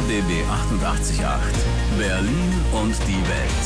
RBB 88.8 Berlin und die Welt.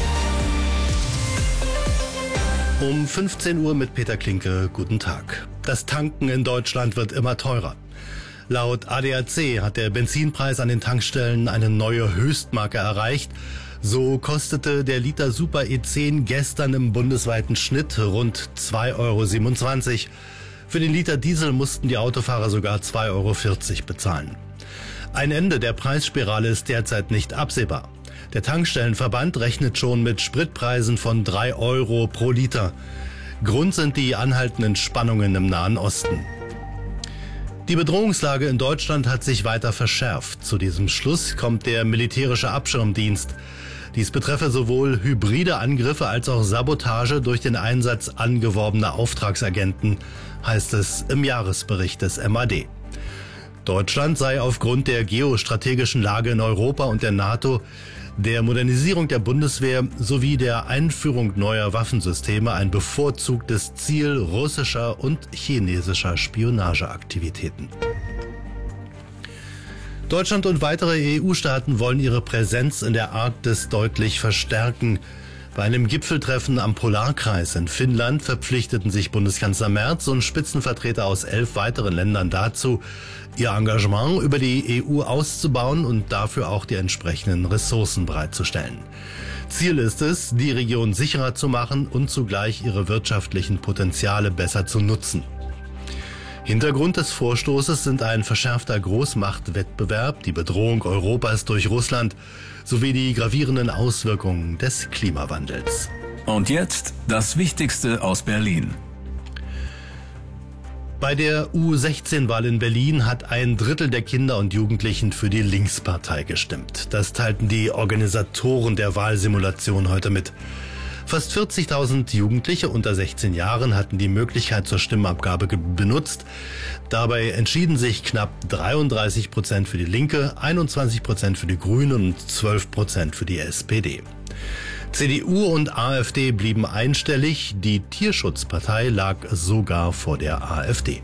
Um 15 Uhr mit Peter Klinke, guten Tag. Das Tanken in Deutschland wird immer teurer. Laut ADAC hat der Benzinpreis an den Tankstellen eine neue Höchstmarke erreicht. So kostete der Liter Super E10 gestern im bundesweiten Schnitt rund 2,27 €. Für den Liter Diesel mussten die Autofahrer sogar 2,40 € bezahlen. Ein Ende der Preisspirale ist derzeit nicht absehbar. Der Tankstellenverband rechnet schon mit Spritpreisen von 3 € pro Liter. Grund sind die anhaltenden Spannungen im Nahen Osten. Die Bedrohungslage in Deutschland hat sich weiter verschärft. Zu diesem Schluss kommt der militärische Abschirmdienst. Dies betreffe sowohl hybride Angriffe als auch Sabotage durch den Einsatz angeworbener Auftragsagenten, heißt es im Jahresbericht des MAD. Deutschland sei aufgrund der geostrategischen Lage in Europa und der NATO, der Modernisierung der Bundeswehr sowie der Einführung neuer Waffensysteme ein bevorzugtes Ziel russischer und chinesischer Spionageaktivitäten. Deutschland und weitere EU-Staaten wollen ihre Präsenz in der Arktis deutlich verstärken. Bei einem Gipfeltreffen am Polarkreis in Finnland verpflichteten sich Bundeskanzler Merz und Spitzenvertreter aus 11 weiteren Ländern dazu, ihr Engagement über die EU auszubauen und dafür auch die entsprechenden Ressourcen bereitzustellen. Ziel ist es, die Region sicherer zu machen und zugleich ihre wirtschaftlichen Potenziale besser zu nutzen. Hintergrund des Vorstoßes sind ein verschärfter Großmachtwettbewerb, die Bedrohung Europas durch Russland sowie die gravierenden Auswirkungen des Klimawandels. Und jetzt das Wichtigste aus Berlin. Bei der U16-Wahl in Berlin hat 1/3 der Kinder und Jugendlichen für die Linkspartei gestimmt. Das teilten die Organisatoren der Wahlsimulation heute mit. Fast 40.000 Jugendliche unter 16 Jahren hatten die Möglichkeit zur Stimmabgabe benutzt. Dabei entschieden sich knapp 33% für die Linke, 21% für die Grünen und 12% für die SPD. CDU und AfD blieben einstellig, die Tierschutzpartei lag sogar vor der AfD.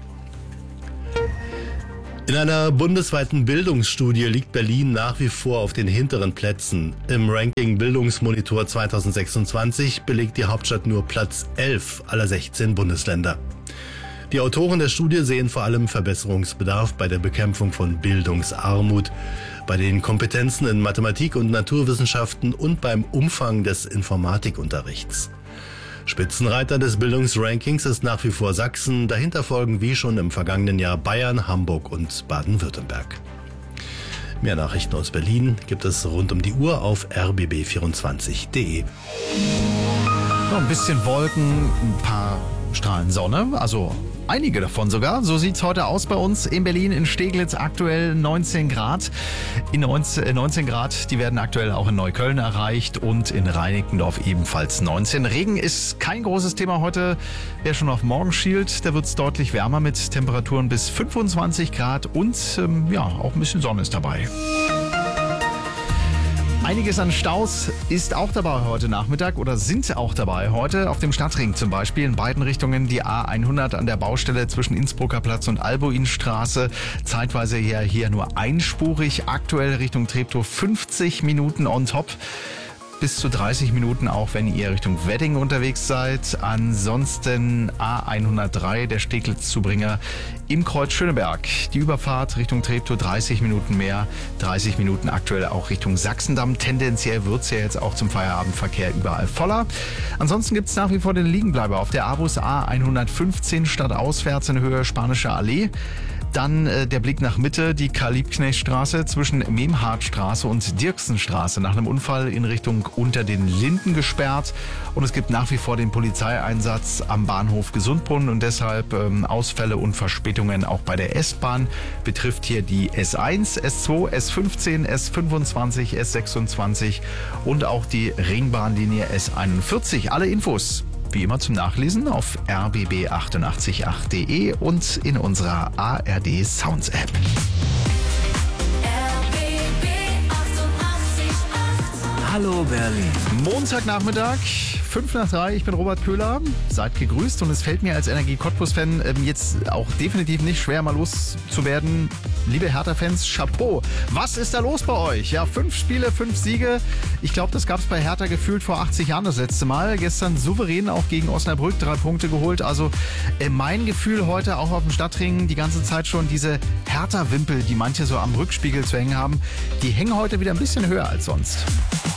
In einer bundesweiten Bildungsstudie liegt Berlin nach wie vor auf den hinteren Plätzen. Im Ranking Bildungsmonitor 2026 belegt die Hauptstadt nur Platz 11 aller 16 Bundesländer. Die Autoren der Studie sehen vor allem Verbesserungsbedarf bei der Bekämpfung von Bildungsarmut, bei den Kompetenzen in Mathematik und Naturwissenschaften und beim Umfang des Informatikunterrichts. Spitzenreiter des Bildungsrankings ist nach wie vor Sachsen, dahinter folgen wie schon im vergangenen Jahr Bayern, Hamburg und Baden-Württemberg. Mehr Nachrichten aus Berlin gibt es rund um die Uhr auf rbb24.de. Noch ein bisschen Wolken, ein paar Strahlen Sonne, also einige davon sogar. So sieht's heute aus bei uns in Berlin, in Steglitz aktuell 19 Grad. 19 Grad, die werden aktuell auch in Neukölln erreicht und in Reinickendorf ebenfalls 19. Regen ist kein großes Thema heute. Wer schon auf morgen schielt, da wird's deutlich wärmer mit Temperaturen bis 25 Grad und auch ein bisschen Sonne ist dabei. Einiges an Staus ist auch dabei heute Nachmittag oder sind auch dabei heute auf dem Stadtring zum Beispiel in beiden Richtungen die A100 an der Baustelle zwischen Innsbrucker Platz und Albuinstraße. Zeitweise hier nur einspurig, aktuell Richtung Treptow 50 Minuten on top. Bis zu 30 Minuten auch, wenn ihr Richtung Wedding unterwegs seid. Ansonsten A103, der Steglitz-Zubringer im Kreuz Schöneberg. Die Überfahrt Richtung Treptow 30 Minuten mehr, 30 Minuten aktuell auch Richtung Sachsendamm. Tendenziell wird es ja jetzt auch zum Feierabendverkehr überall voller. Ansonsten gibt es nach wie vor den Liegenbleiber auf der A-Bus A115 stadtauswärts in Höhe Spanische Allee. Dann der Blick nach Mitte, die Karl-Liebknecht-Straße zwischen Memhardstraße und Dirksenstraße nach einem Unfall in Richtung Unter den Linden gesperrt. Und es gibt nach wie vor den Polizeieinsatz am Bahnhof Gesundbrunnen und deshalb Ausfälle und Verspätungen auch bei der S-Bahn. Betrifft hier die S1, S2, S15, S25, S26 und auch die Ringbahnlinie S41. Alle Infos wie immer zum Nachlesen auf rbb888.de und in unserer ARD Sounds App. Hallo Berlin. Montagnachmittag, 5:05. Ich bin Robert Köhler. Seid gegrüßt und es fällt mir als Energie Cottbus-Fan jetzt auch definitiv nicht schwer, mal loszuwerden. Liebe Hertha-Fans, Chapeau. Was ist da los bei euch? Ja, 5 Spiele, 5 Siege. Ich glaube, das gab es bei Hertha gefühlt vor 80 Jahren das letzte Mal. Gestern souverän auch gegen Osnabrück 3 Punkte geholt. Also mein Gefühl heute auch auf dem Stadtring die ganze Zeit schon diese Hertha-Wimpel, die manche so am Rückspiegel zu hängen haben, die hängen heute wieder ein bisschen höher als sonst.